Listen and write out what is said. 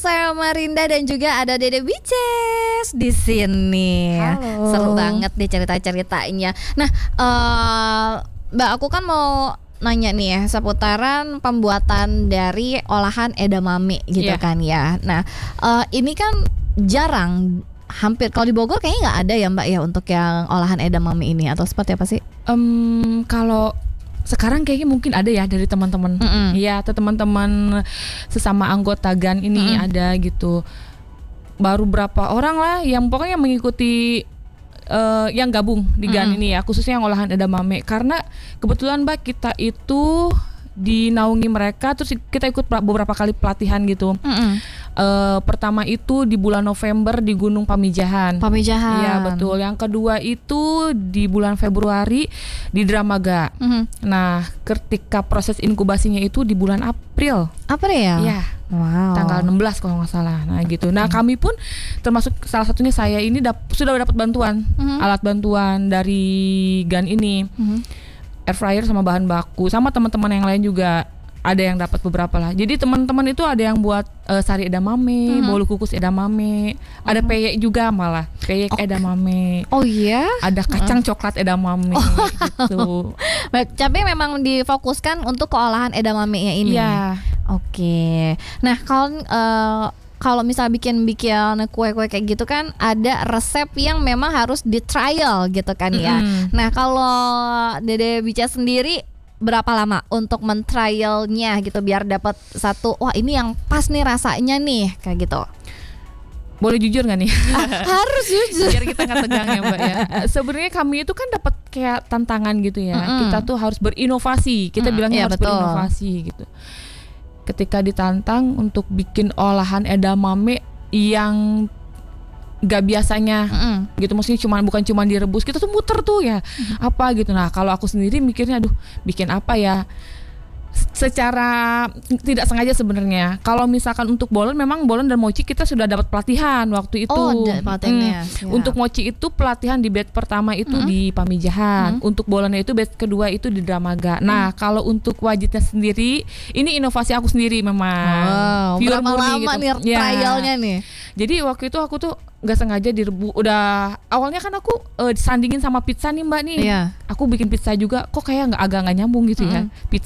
saya Marinda dan juga ada Dede Bices di sini. Halo. Seru banget nih cerita-ceritanya. Nah, Mbak, aku kan mau nanya nih ya seputaran pembuatan dari olahan edamame gitu Iya. kan ya. Nah, ini kan jarang, hampir kalau di Bogor kayaknya nggak ada ya Mbak ya untuk yang olahan edamame ini, atau seperti apa sih? Kalau sekarang kayaknya mungkin ada ya dari teman-teman. Iya, atau teman-teman sesama anggota GAN ini ada gitu. Baru berapa orang lah yang pokoknya mengikuti yang gabung di GAN ini ya, khususnya yang olahan edamame. Karena kebetulan Mbak, kita itu dinaungi mereka, terus kita ikut beberapa kali pelatihan gitu. Pertama itu di bulan November di Gunung Pamijahan. Iya betul. Yang kedua itu di bulan Februari di Dramaga. Nah, ketika proses inkubasinya itu di bulan April. April ya? Iya. Wow. Tanggal 16 kalau nggak salah. Nah gitu. Nah kami pun termasuk salah satunya saya ini sudah dapat bantuan, alat bantuan dari GAN ini, air fryer sama bahan baku, sama teman-teman yang lain juga ada yang dapat beberapa lah. Jadi teman-teman itu ada yang buat sari edamame, bolu kukus edamame, ada peyek juga malah, peyek edamame. Oh iya? Ada kacang coklat edamame gitu. Baik, tapi memang difokuskan untuk keolahan edamame-nya ini. Iya. Oke. Nah, kalau misal bikin kue-kue kayak gitu kan ada resep yang memang harus di trial gitu kan ya. Nah, kalau Dede Bica sendiri berapa lama untuk men-trialnya gitu biar dapat satu, wah ini yang pas nih rasanya nih kayak gitu? Boleh jujur nggak nih? Harus jujur. Biar kita nggak tegang ya Mbak ya. Sebenarnya kami itu kan dapat kayak tantangan gitu ya. Kita tuh harus berinovasi. Kita bilangnya harus berinovasi gitu. Ketika ditantang untuk bikin olahan edamame yang gak biasanya gitu, maksudnya bukan cuma direbus, kita tuh muter tuh ya apa gitu. Nah kalau aku sendiri mikirnya, aduh bikin apa ya, secara tidak sengaja sebenarnya. Kalau misalkan untuk bolen, memang bolen dan mochi kita sudah dapat pelatihan waktu itu. Untuk mochi itu pelatihan di batch pertama itu di Pamijahan. Untuk bolennya itu batch kedua itu di Dramaga. Nah kalau untuk wajitnya sendiri, ini inovasi aku sendiri memang. Berapa lama nih trialnya nih? Jadi waktu itu aku tuh nggak sengaja direbus. Udah awalnya kan aku disandingin sama pizza nih Mbak nih. Aku bikin pizza juga, kok kayak agak nggak nyambung gitu ya.